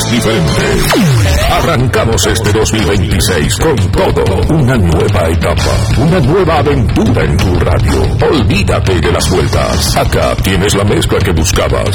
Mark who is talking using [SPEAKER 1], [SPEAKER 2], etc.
[SPEAKER 1] es diferente. Arrancamos este 2026 con todo. Una nueva etapa, una nueva aventura en tu radio. Olvídate de las vueltas. Acá tienes la mezcla que buscabas.